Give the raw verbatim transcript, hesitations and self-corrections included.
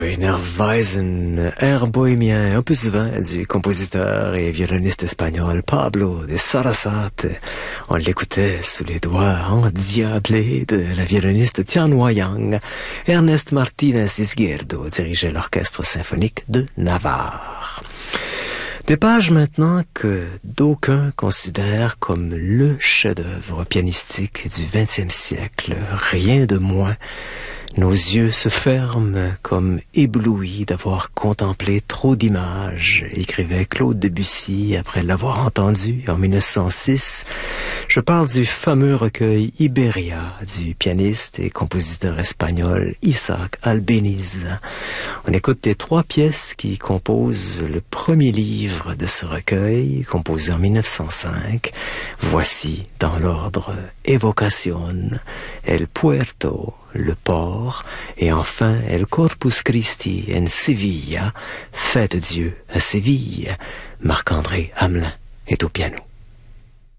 Nerweisen, air bohémien, opus vingt du compositeur et violoniste espagnol Pablo de Sarasate. On l'écoutait sous les doigts endiablés de la violoniste Tian Wayang. Ernest Martínez Izquierdo dirigeait l'orchestre symphonique de Navarre. Des pages maintenant que d'aucuns considèrent comme le chef-d'œuvre pianistique du vingtième siècle, rien de moins. Nos yeux se ferment comme éblouis d'avoir contemplé trop d'images, écrivait Claude Debussy après l'avoir entendu en mille neuf cent six. Je parle du fameux recueil Iberia du pianiste et compositeur espagnol Isaac Albéniz. On écoute les trois pièces qui composent le premier livre de ce recueil, composé en mille neuf cent cinq. Voici dans l'ordre Evocación, El Puerto, le port, et enfin El Corpus Christi en Sevilla, Fête Dieu à Séville. Marc-André Hamelin est au piano.